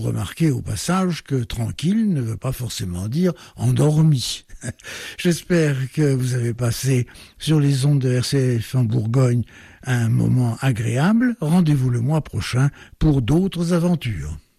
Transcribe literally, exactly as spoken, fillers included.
remarquer au passage que tranquille ne veut pas forcément dire endormi. J'espère que vous avez passé sur les ondes de R C F en Bourgogne un moment agréable. Rendez-vous le mois prochain pour d'autres aventures.